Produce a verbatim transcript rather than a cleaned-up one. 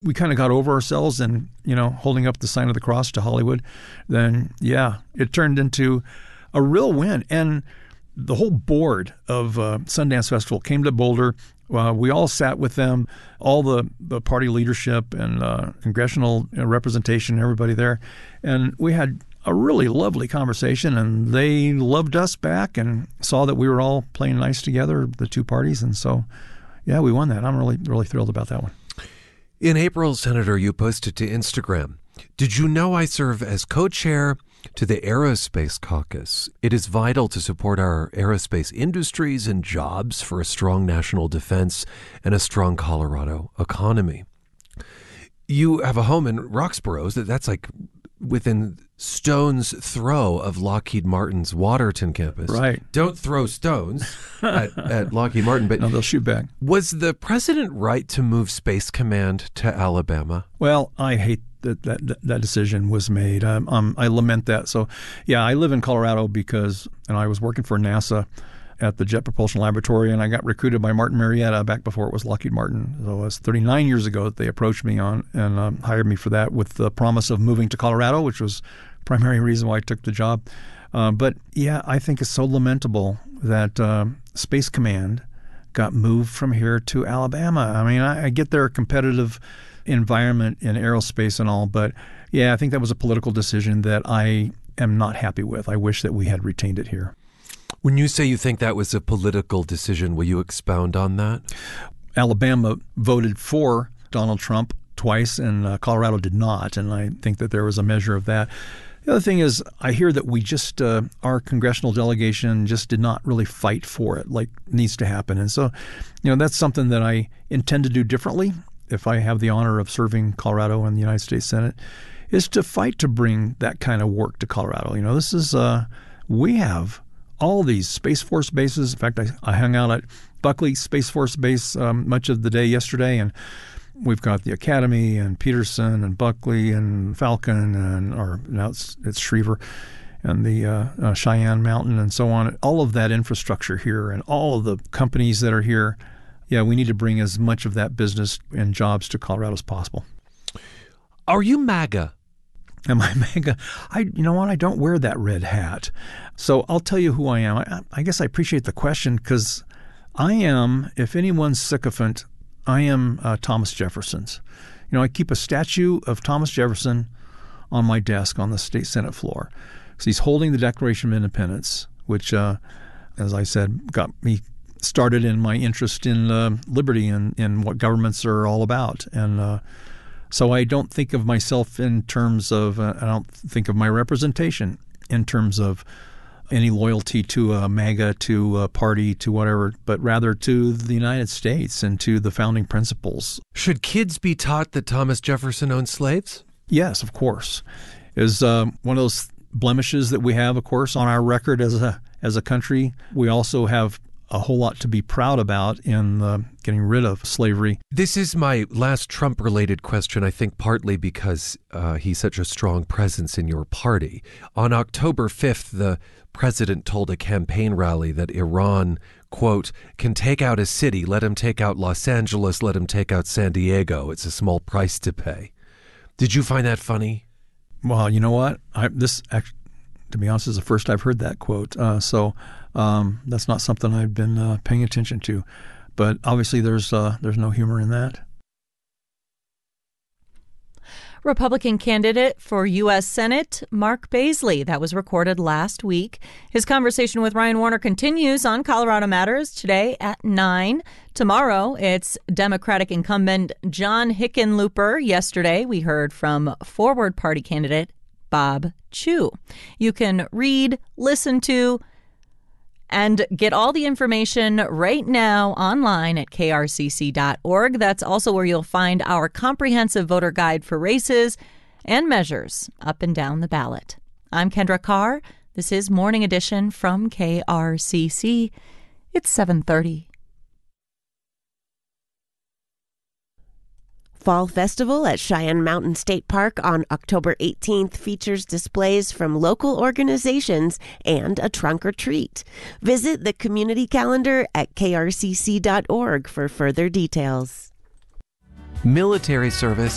we kind of got over ourselves and, you know, holding up the sign of the cross to Hollywood, then, yeah, it turned into a real win. And the whole board of uh, Sundance Festival came to Boulder. Uh, we all sat with them, all the, the party leadership and uh, congressional representation, everybody there. And we had a really lovely conversation, and they loved us back and saw that we were all playing nice together, the two parties. And so, yeah, we won that. I'm really, really thrilled about that one. In April, Senator, you posted to Instagram, "Did you know I serve as co-chair to the Aerospace Caucus? It is vital to support our aerospace industries and jobs for a strong national defense and a strong Colorado economy." You have a home in Roxborough. That's like within stone's throw of Lockheed Martin's Waterton campus. Right. Don't throw stones at, at Lockheed Martin. But no, they'll shoot back. Was the president right to move Space Command to Alabama? Well, I hate that that, that decision was made. Um, um, I lament that. So, yeah, I live in Colorado because, and I was working for NASA at the Jet Propulsion Laboratory, and I got recruited by Martin Marietta back before it was Lockheed Martin. So it was thirty-nine years ago that they approached me on and um, hired me for that with the promise of moving to Colorado, which was the primary reason why I took the job. Uh, but, yeah, I think it's so lamentable that uh, Space Command got moved from here to Alabama. I mean, I, I get their competitive environment in aerospace and all, but, yeah, I think that was a political decision that I am not happy with. I wish that we had retained it here. When you say you think that was a political decision, will you expound on that? Alabama voted for Donald Trump twice, and uh, Colorado did not, and I think that there was a measure of that. The other thing is, I hear that we just, uh, our congressional delegation just did not really fight for it like needs to happen. And so, you know, that's something that I intend to do differently if I have the honor of serving Colorado in the United States Senate, is to fight to bring that kind of work to Colorado. You know, this is, uh, we have all these Space Force bases. In fact, I, I hung out at Buckley Space Force Base um, much of the day yesterday, and we've got the Academy and Peterson and Buckley and Falcon and or now it's it's Schriever and the uh, uh, Cheyenne Mountain and so on. All of that infrastructure here and all of the companies that are here. Yeah, we need to bring as much of that business and jobs to Colorado as possible. Are you MAGA? Am I MAGA? I, you know what? I don't wear that red hat. So I'll tell you who I am. I, I guess I appreciate the question because I am, if anyone's sycophant, I am uh, Thomas Jefferson's. You know, I keep a statue of Thomas Jefferson on my desk on the state Senate floor. So he's holding the Declaration of Independence, which, uh, as I said, got me started in my interest in uh, liberty and, and what governments are all about. And uh, so I don't think of myself in terms of, uh, I don't think of my representation in terms of any loyalty to a MAGA, to a party, to whatever, but rather to the United States and to the founding principles. Should kids be taught that Thomas Jefferson owned slaves? Yes, of course. Is uh, one of those blemishes that we have, of course, on our record as a as a country. We also have a whole lot to be proud about in uh, getting rid of slavery. This is my last Trump-related question, I think partly because uh, he's such a strong presence in your party. On October fifth, the president told a campaign rally that Iran, quote, can take out a city, let him take out Los Angeles, let him take out San Diego. It's a small price to pay. Did you find that funny? Well, you know what? I, this, to be honest, is the first I've heard that quote. Uh, so um, that's not something I've been uh, paying attention to. But obviously there's uh, there's no humor in that. Republican candidate for U S Senate, Mark Baisley. That was recorded last week. His conversation with Ryan Warner continues on Colorado Matters today at nine. Tomorrow, it's Democratic incumbent John Hickenlooper. Yesterday, we heard from Forward Party candidate Bob Chu. You can read, listen to, and get all the information right now online at K R C C dot org. That's also where you'll find our comprehensive voter guide for races and measures up and down the ballot. I'm Kendra Carr. This is Morning Edition from K R C C. It's seven thirty. Fall Festival at Cheyenne Mountain State Park on October eighteenth features displays from local organizations and a trunk or treat. Visit the community calendar at K R C C dot org for further details. Military service